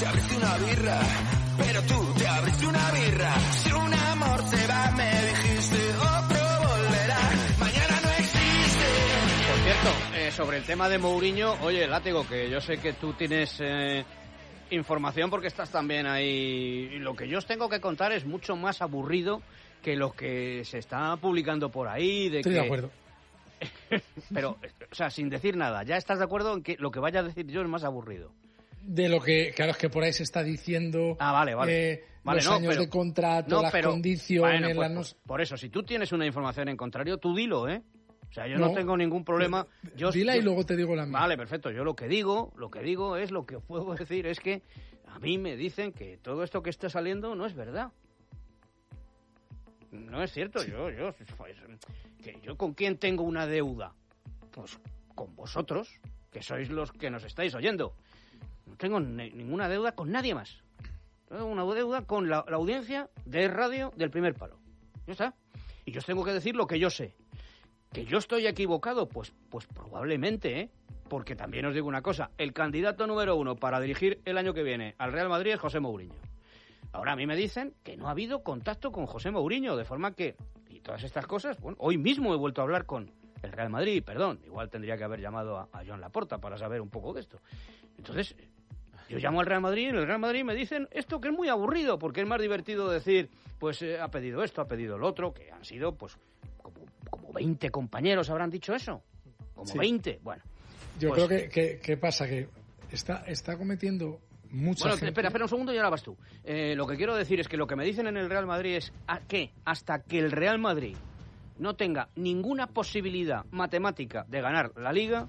te abriste una birra, pero tú te abriste una birra. Si un amor se va, me dijiste, otro volverá, mañana no existe. Por cierto, sobre el tema de Mourinho, oye, Látigo, que yo sé que tú tienes información porque estás también ahí, y lo que yo os tengo que contar es mucho más aburrido que lo que se está publicando por ahí. Estoy de acuerdo. Pero, o sea, sin decir nada, ¿ya estás de acuerdo en que lo que vaya a decir yo es más aburrido? De lo que, claro, es que por ahí se está diciendo vale. los años de contrato, las condiciones... Bueno, pues, por eso, si tú tienes una información en contrario, tú dilo, ¿eh? O sea, yo no tengo ningún problema. Dila y luego te digo la mía. Vale, perfecto. Yo lo que digo es lo que puedo decir, es que a mí me dicen que todo esto que está saliendo no es verdad. No es cierto. Sí. Yo ¿con quién tengo una deuda? Pues con vosotros, que sois los que nos estáis oyendo. No tengo ninguna deuda con nadie más. Tengo una deuda con la audiencia de radio del Primer Palo. Ya está. Y yo os tengo que decir lo que yo sé. ¿Que yo estoy equivocado? Pues probablemente, ¿eh? Porque también os digo una cosa. El candidato número 1 para dirigir el año que viene al Real Madrid es José Mourinho. Ahora a mí me dicen que no ha habido contacto con José Mourinho, de forma que... Y todas estas cosas... Bueno, hoy mismo he vuelto a hablar con el Real Madrid, perdón. Igual tendría que haber llamado a Joan Laporta para saber un poco de esto. Entonces... Yo llamo al Real Madrid y en el Real Madrid me dicen esto que es muy aburrido, porque es más divertido decir, pues ha pedido esto, ha pedido lo otro, que han sido pues como 20 compañeros habrán dicho eso. Como 20, bueno. Yo creo que pasa, que está cometiendo mucha gente... Espera un segundo y ahora vas tú. Lo que quiero decir es que lo que me dicen en el Real Madrid es que hasta que el Real Madrid no tenga ninguna posibilidad matemática de ganar la Liga...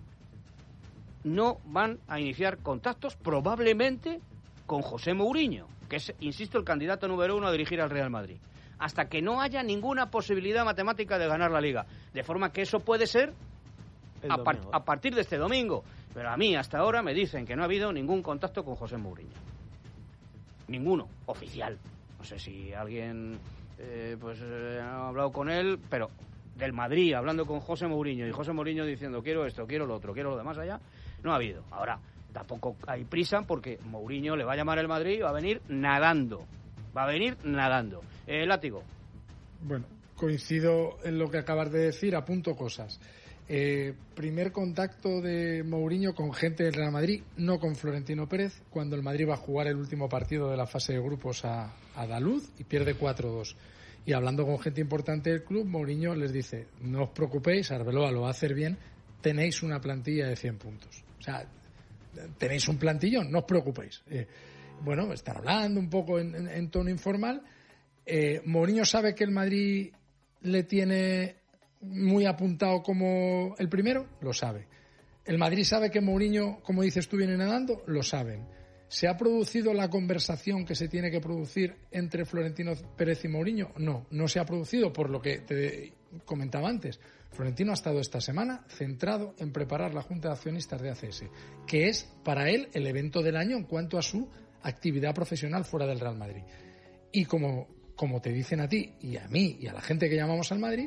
no van a iniciar contactos probablemente con José Mourinho, que es, insisto, el candidato número 1 a dirigir al Real Madrid, hasta que no haya ninguna posibilidad matemática de ganar la Liga. De forma que eso puede ser a partir de este domingo. Pero a mí hasta ahora me dicen que no ha habido ningún contacto con José Mourinho. Ninguno, oficial. No sé si alguien ha hablado con él, pero del Madrid hablando con José Mourinho y José Mourinho diciendo quiero esto, quiero lo otro, quiero lo demás allá, no ha habido. Ahora, tampoco hay prisa porque Mourinho le va a llamar el Madrid y va a venir nadando. Látigo. Bueno, coincido en lo que acabas de decir, apunto cosas. Primer contacto de Mourinho con gente del Real Madrid, no con Florentino Pérez, cuando el Madrid va a jugar el último partido de la fase de grupos a Daluz y pierde 4-2. Y hablando con gente importante del club, Mourinho les dice, no os preocupéis, Arbeloa lo va a hacer bien, tenéis una plantilla de 100 puntos. O sea, tenéis un plantillón, no os preocupéis. Bueno, están hablando un poco en tono informal. Mourinho sabe que el Madrid le tiene muy apuntado como el primero, lo sabe. El Madrid sabe que Mourinho, como dices tú, viene nadando, lo saben. ¿Se ha producido la conversación que se tiene que producir entre Florentino Pérez y Mourinho? No se ha producido, por lo que te comentaba antes. Florentino ha estado esta semana centrado en preparar la Junta de Accionistas de ACS, que es para él el evento del año en cuanto a su actividad profesional fuera del Real Madrid. Y como te dicen a ti y a mí y a la gente que llamamos al Madrid,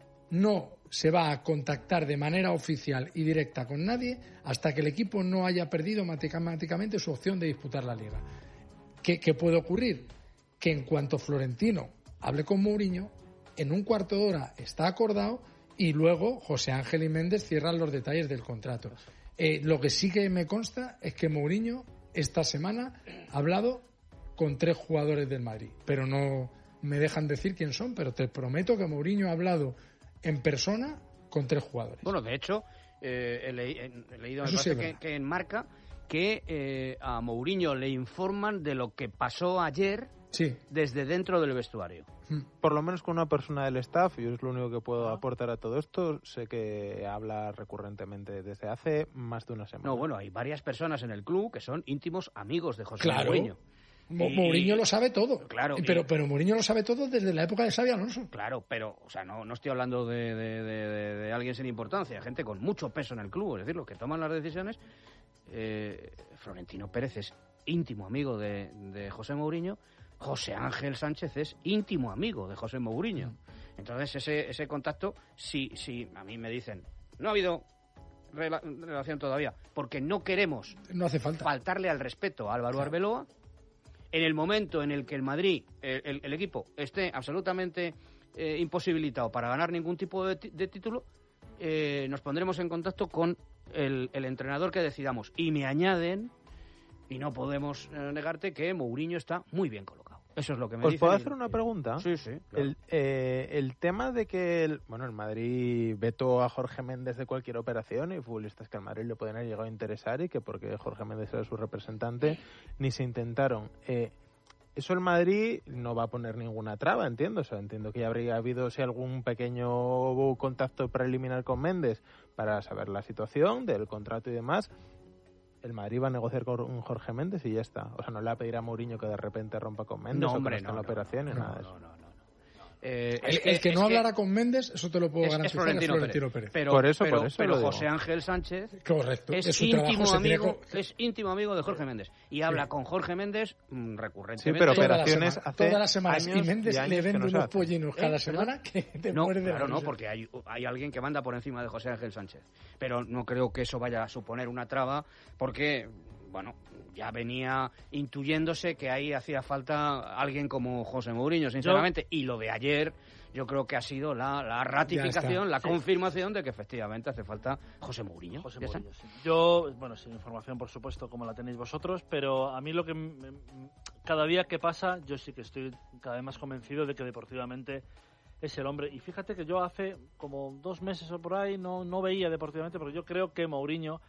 no se va a contactar de manera oficial y directa con nadie hasta que el equipo no haya perdido matemáticamente su opción de disputar la Liga. ¿Qué puede ocurrir? Que en cuanto Florentino hable con Mourinho, en un cuarto de hora está acordado y luego José Ángel y Méndez cierran los detalles del contrato. Lo que sí que me consta es que Mourinho esta semana ha hablado con 3 jugadores del Madrid, pero no me dejan decir quién son, pero te prometo que Mourinho ha hablado en persona con 3 jugadores. Bueno, de hecho, he leído que en Marca que a Mourinho le informan de lo que pasó ayer desde dentro del vestuario. Por lo menos con una persona del staff, yo es lo único que puedo aportar a todo esto. Sé que habla recurrentemente desde hace más de una semana. No, bueno, hay varias personas en el club que son íntimos amigos de José Mourinho. Mourinho lo sabe todo. Claro. Pero Mourinho lo sabe todo desde la época de Xabi Alonso. Claro, pero, o sea, no estoy hablando de alguien sin importancia, gente con mucho peso en el club, es decir, los que toman las decisiones. Florentino Pérez es íntimo amigo de José Mourinho. José Ángel Sánchez es íntimo amigo de José Mourinho. Entonces, ese contacto, sí, a mí me dicen, no ha habido relación todavía, porque no queremos No hace falta. faltarle al respeto a Álvaro Arbeloa. En el momento en el que el Madrid, el equipo, esté absolutamente imposibilitado para ganar ningún tipo de título, nos pondremos en contacto con el entrenador que decidamos. Y me añaden, y no podemos negarte, que Mourinho está muy bien colocado. Eso es lo que me ¿Os dicen. puedo hacer una pregunta? Sí, sí. Claro. El tema de que el Madrid vetó a Jorge Méndez de cualquier operación y futbolistas que al Madrid le pueden haber llegado a interesar y que porque Jorge Méndez era su representante ni se intentaron. Eso el Madrid no va a poner ninguna traba, entiendo. O sea, entiendo que ya habría habido algún pequeño contacto preliminar con Méndez para saber la situación del contrato y demás. El Madrid va a negociar con Jorge Méndez y ya está. O sea, no le va a pedir a Mourinho que de repente rompa con Méndez No, o hombre, que no esté en la operación ni nada de eso. El que no hablara con Méndez, eso te lo puedo garantizar, es Florentino Pérez. Pero, Por eso pero lo digo. José Ángel Sánchez Correcto. es su trabajo, íntimo amigo de Jorge Méndez y habla con Jorge Méndez recurrentemente. Sí, pero todas operaciones hace todas las semanas. años Y Méndez y años le que vende no se unos hace. pollinos cada semana que te muerde la Claro, no, risa. porque hay alguien que manda por encima de José Ángel Sánchez. Pero no creo que eso vaya a suponer una traba, porque, bueno, ya venía intuyéndose que ahí hacía falta alguien como José Mourinho, sinceramente. Y lo de ayer, yo creo que ha sido la ratificación, la confirmación de que efectivamente hace falta José Mourinho. José ¿Ya está? Mourinho, sí. Yo, bueno, sin información, por supuesto, como la tenéis vosotros, pero a mí lo que cada día que pasa, yo sí que estoy cada vez más convencido de que deportivamente es el hombre. Y fíjate que yo hace como 2 meses o por ahí no veía deportivamente, porque yo creo que Mourinho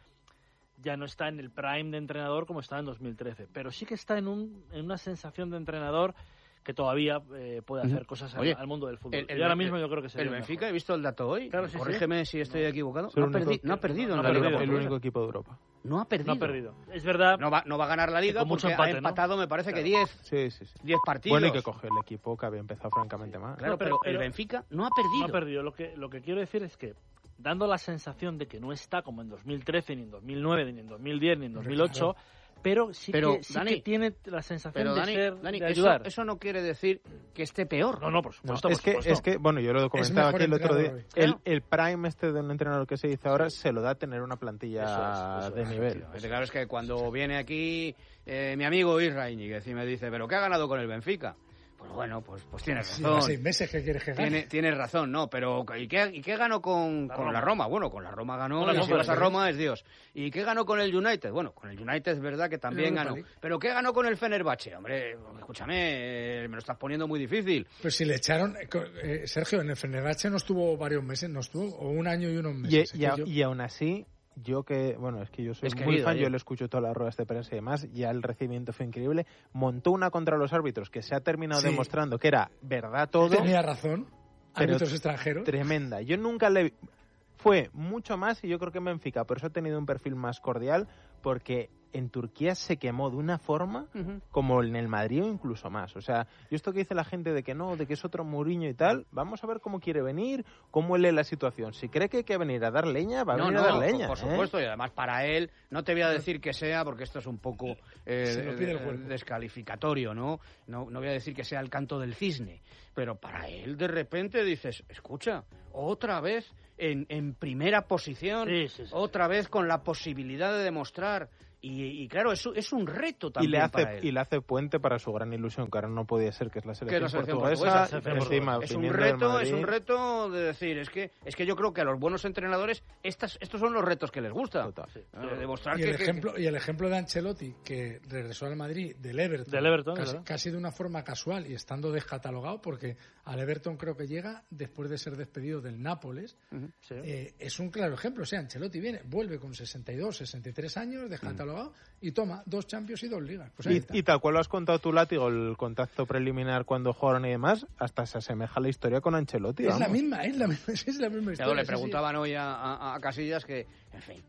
ya no está en el prime de entrenador como estaba en 2013, pero sí que está en una sensación de entrenador que todavía puede hacer cosas al mundo del fútbol. Y ahora mismo yo creo que sería el Benfica, mejor. he visto el dato hoy, Claro, sí, corrígeme si estoy equivocado, Sí, no ha perdido en la perdido. Liga El Portuguesa. único equipo de Europa. No ha perdido. No ha perdido. Es verdad. No va a ganar la Liga con mucho porque empate, ha empatado, me parece que 10 Sí. 10 partidos. Bueno, y que cogió el equipo que había empezado francamente mal. Claro, No, pero el pero Benfica no ha perdido. No ha perdido. Lo que quiero decir es que, dando la sensación de que no está como en 2013, ni en 2009, ni en 2010, ni en 2008, pero sí Dani, que tiene la sensación Pero de ayudar. eso no quiere decir que esté peor. No, por No, supuesto. es que, bueno, yo lo comentaba mejor aquí el otro día. entrenador hoy. El prime de un entrenador que se dice ahora se lo da a tener una plantilla Eso de es, nivel. Claro, es que cuando viene aquí mi amigo Isra Íñiguez y me dice, ¿pero qué ha ganado con el Benfica? Pues bueno, pues tienes Sí, razón. 6 meses que quieres que gane. Tienes razón, no, pero ¿y qué ganó con la Roma? Bueno, con la Roma ganó, Con la y si vas a Conference. Roma es Dios. ¿Y qué ganó con el United? Bueno, con el United es verdad que también Europa ganó. League. ¿Pero qué ganó con el Fenerbahce? Hombre, escúchame, me lo estás poniendo muy difícil. Pues si le echaron... Sergio, en el Fenerbahce no estuvo varios meses, no estuvo, o 1 año y unos meses. Y aún así, yo que, bueno, es que yo soy Es muy querido, fan, yo le escucho todas las ruedas de prensa y demás, ya el recibimiento fue increíble. Montó una contra los árbitros que se ha terminado Sí. demostrando que era verdad todo. Tenía razón, Pero árbitros extranjeros. Tremenda. Yo nunca le... Fue mucho más y yo creo que en Benfica, por eso ha tenido un perfil más cordial, porque en Turquía se quemó de una forma como en el Madrid o incluso más. O sea, yo esto que dice la gente de que no, de que es otro Mourinho y tal, vamos a ver cómo quiere venir, cómo lee la situación. Si cree que hay que venir a dar leña, va a venir a dar leña. Por supuesto, y además para él, no te voy a decir que sea, porque esto es un poco Se lo pide el cuerpo. descalificatorio, ¿no? No voy a decir que sea el canto del cisne, pero para él de repente dices, escucha, otra vez en primera posición, Sí. otra vez con la posibilidad de demostrar. Y claro, es un reto también para él. Y le hace puente para su gran ilusión, que ahora no podía ser, que es la selección portuguesa. portuguesa. Encima, Es un viniendo del reto Madrid. de decir, es que yo creo que a los buenos entrenadores estos son los retos que les gusta. Total. Demostrar Y el ejemplo de Ancelotti, que regresó al Madrid del Everton, ¿verdad? casi de una forma casual y estando descatalogado, porque al Everton creo que llega después de ser despedido del Nápoles. Sí. Es un claro ejemplo. O sea, Ancelotti vuelve con 62, 63 años, descatalogado, y toma 2 Champions y 2 Ligas. Pues ahí está. Y tal cual lo has contado tú, Látigo, el contacto preliminar cuando jugaron y demás, hasta se asemeja a la historia con Ancelotti. es la vamos. misma historia. Claro, le sí, preguntaban hoy a Casillas que, en fin.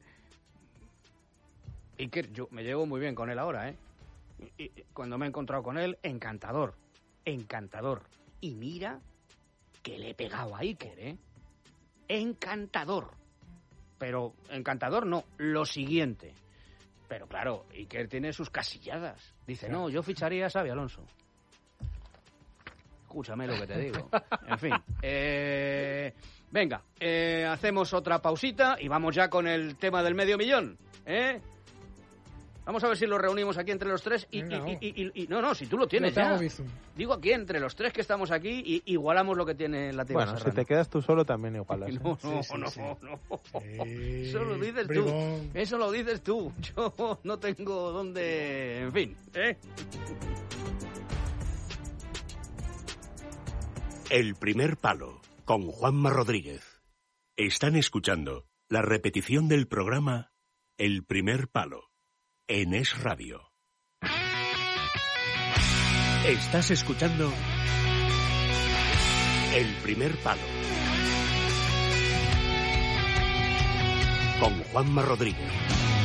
Iker, yo me llevo muy bien con él ahora, ¿eh? Y cuando me he encontrado con él, encantador. Y mira que le he pegado a Iker, ¿eh? Encantador. Pero encantador no, lo siguiente. Pero claro, Iker tiene sus casilladas. Dice, no, yo ficharía a Xabi Alonso. Escúchame lo que te digo. En fin. Venga, hacemos otra pausita y vamos ya con el tema del medio millón, ¿eh? Vamos a ver si lo reunimos aquí entre los tres y... Venga, no, si tú lo tienes Lo tengo, ya. Bizum. Digo aquí, entre los tres que estamos aquí, y igualamos lo que tiene la tía Bueno, si Serrano. te quedas tú solo también igualas. No, Sí. Eso lo dices tú. Bribón. Eso lo dices tú. Yo no tengo dónde... En fin, ¿eh? El primer palo, con Juanma Rodríguez. Están escuchando la repetición del programa El primer palo, en Es Radio. Estás escuchando El primer palo, con Juanma Rodríguez.